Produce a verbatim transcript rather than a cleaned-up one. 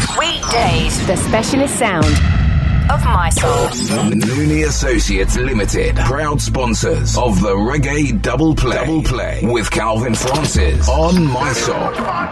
Weekdays. The specialist sound of My Soul. Nooney Associates Limited, proud sponsors of the Reggae Double Play, Double Play with Calvin Francis on My Soul.